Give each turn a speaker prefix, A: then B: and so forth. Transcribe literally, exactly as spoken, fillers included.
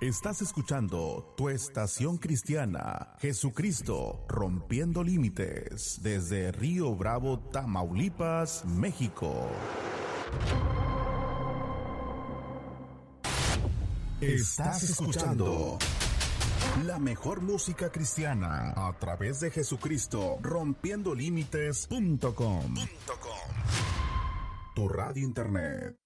A: Estás escuchando tu estación cristiana, Jesucristo Rompiendo Límites, desde Río Bravo, Tamaulipas, México. Estás escuchando la mejor música cristiana a través de Jesucristo Rompiendo Límites punto com, tu radio internet.